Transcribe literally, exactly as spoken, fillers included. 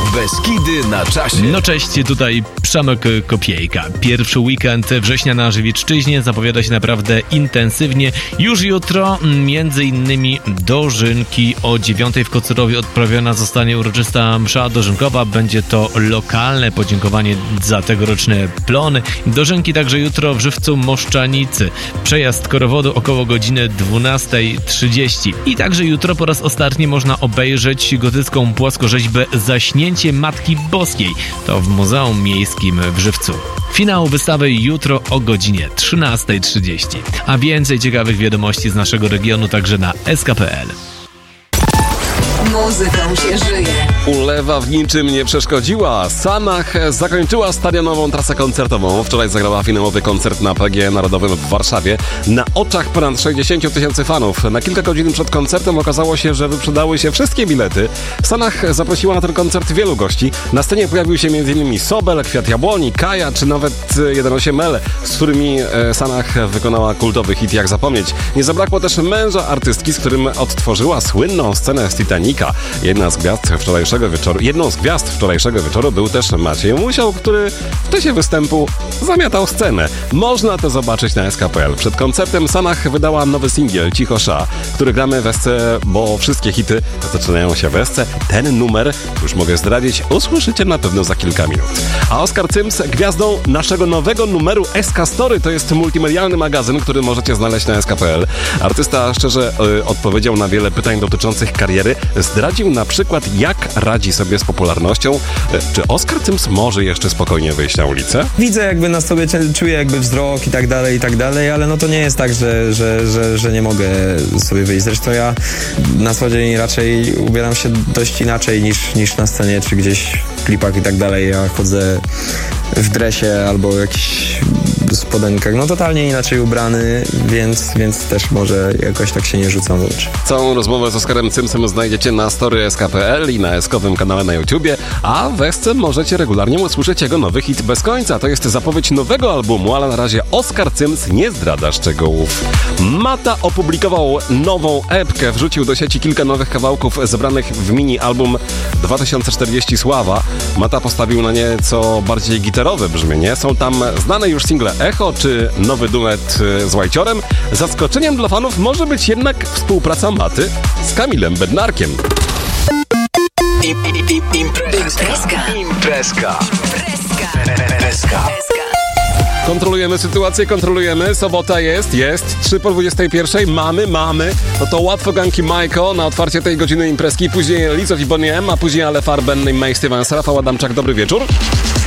Beskidy na czasie. No cześć, tutaj Przemek Kopiejka. Pierwszy weekend września na Żywiecczyźnie zapowiada się naprawdę intensywnie. Już jutro między innymi dożynki o dziewiątej w Kocerowie odprawiona zostanie uroczysta msza dożynkowa. Będzie to lokalne podziękowanie za tegoroczne plony. Dożynki także jutro w Żywcu Moszczanicy. Przejazd korowodu około godziny dwunastej trzydzieści. I także jutro po raz ostatni można obejrzeć gotycką płaskorzeźbę Zaśnięcie Matki Boskiej. To w Muzeum Miejskim w Żywcu. Finał wystawy jutro o godzinie trzynastej trzydzieści. A więcej ciekawych wiadomości z naszego regionu także na es ka kropka pe el. Muzyką się żyje. Ulewa w niczym nie przeszkodziła. Sanach zakończyła stadionową trasę koncertową. Wczoraj zagrała finałowy koncert na P G E Narodowym w Warszawie. Na oczach ponad sześćdziesięciu tysięcy fanów. Na kilka godzin przed koncertem okazało się, że wyprzedały się wszystkie bilety. Sanach zaprosiła na ten koncert wielu gości. Na scenie pojawił się m.in. Sobel, Kwiat Jabłoni, Kaja czy nawet jeden osiem el, z którymi Sanach wykonała kultowy hit Jak zapomnieć. Nie zabrakło też męża artystki, z którym odtworzyła słynną scenę z Titanica. Jedna z gwiazd wczorajszego wieczoru, jedną z gwiazd wczorajszego wieczoru był też Maciej Musiał, który w czasie występu zamiatał scenę. Można to zobaczyć na es ka kropka pe el. Przed koncertem Sanach wydała nowy singiel Cicho Sza, który gramy w Esce, bo wszystkie hity zaczynają się w Esce. Ten numer, już mogę zdradzić, usłyszycie na pewno za kilka minut. A Oskar Cyms gwiazdą naszego nowego numeru es ka Story, to jest multimedialny magazyn, który możecie znaleźć na es ka kropka pe el. Artysta szczerze y, odpowiedział na wiele pytań dotyczących kariery. Zdradził na przykład, jak radzi sobie z popularnością. Czy Oskar Cyms może jeszcze spokojnie wyjść na ulicę? Widzę jakby na sobie, czuję jakby wzrok i tak dalej, i tak dalej, ale no to nie jest tak, że, że, że, że nie mogę sobie wyjść. Zresztą ja na co dzień raczej ubieram się dość inaczej niż, niż na scenie, czy gdzieś w klipach i tak dalej. Ja chodzę w dresie albo jakichś spodenkach, no totalnie inaczej ubrany, więc, więc też może jakoś tak się nie rzucam w oczy. Całą rozmowę z Oskarem Cymsem znajdziecie na story es ka kropka pe el i na eskowym kanale na YouTubie, a w Esce możecie regularnie usłyszeć jego nowy hit Bez końca. To jest zapowiedź nowego albumu, ale na razie Oskar Cyms nie zdradza szczegółów. Mata opublikował nową epkę, wrzucił do sieci kilka nowych kawałków zebranych w mini-album dwa tysiące czterdzieści Sława. Mata postawił na nieco bardziej gitarowe brzmienie. Są tam znane już single Echo czy nowy duet z Łajciorem. Zaskoczeniem dla fanów może być jednak współpraca Maty z Kamilem Bednarkiem. Imprezka. Imprezka. Imprezka. Kontrolujemy sytuację, kontrolujemy. Sobota jest, jest. trzy po dwudziestej pierwszej. Mamy, mamy. No to łatwo ganki Majko na otwarcie tej godziny imprezki. Później Lizo i Bonnie M, a później Ale Farben i May Stevens. Rafał Adamczak, dobry wieczór.